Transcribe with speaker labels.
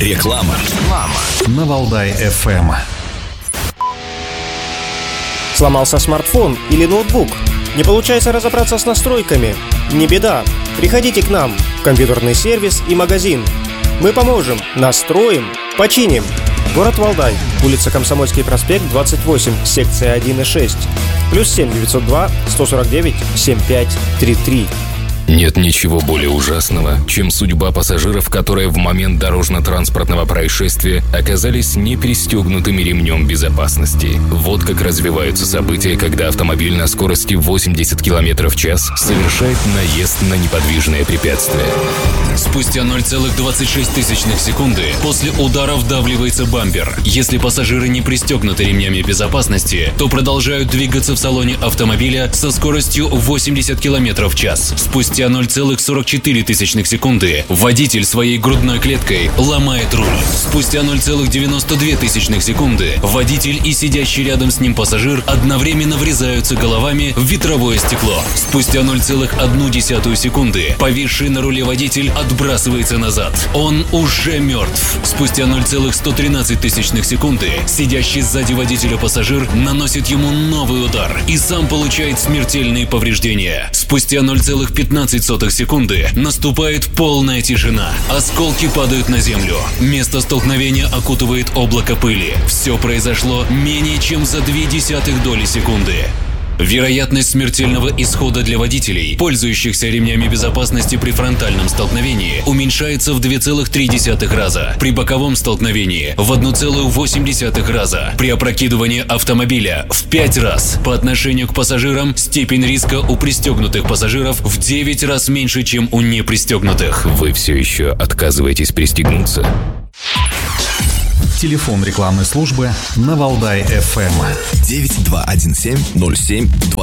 Speaker 1: Реклама.
Speaker 2: На Валдай-ФМ.
Speaker 3: Сломался смартфон или ноутбук? Не получается разобраться с настройками? Не беда. Приходите к нам в компьютерный сервис и магазин. Мы поможем, настроим, починим. Город Валдай, улица Комсомольский проспект, 28, секция 1 и 6. +7 902 149 7533.
Speaker 4: Нет ничего более ужасного, чем судьба пассажиров, которые в момент дорожно-транспортного происшествия оказались не пристегнутыми ремнем безопасности. Вот как развиваются события, когда автомобиль на скорости 80 км в час совершает наезд на неподвижное препятствие.
Speaker 5: Спустя 0,26 секунды после удара вдавливается бампер. Если пассажиры не пристегнуты ремнями безопасности, то продолжают двигаться в салоне автомобиля со скоростью 80 км в час. Спустя 0,44 секунды водитель своей грудной клеткой ломает руль. Спустя 0,92 секунды водитель и сидящий рядом с ним пассажир одновременно врезаются головами в ветровое стекло. Спустя 0,1 секунды повисший на руле водитель отбрасывается назад. Он уже мертв. Спустя 0,113 секунды сидящий сзади водителя пассажир наносит ему новый удар и сам получает смертельные повреждения. Спустя 0,15 секунды наступает полная тишина. Осколки падают на землю. Место столкновения окутывает облако пыли. Все произошло менее чем за 0,2 доли секунды. Вероятность смертельного исхода для водителей, пользующихся ремнями безопасности при фронтальном столкновении, уменьшается в 2,3 раза, при боковом столкновении в 1,8 раза, при опрокидывании автомобиля в 5 раз. По отношению к пассажирам степень риска у пристегнутых пассажиров в 9 раз меньше, чем у непристегнутых.
Speaker 4: Вы все еще отказываетесь пристегнуться?
Speaker 2: Телефон рекламной службы на Валдай-ФМ.
Speaker 1: 9217 07 20.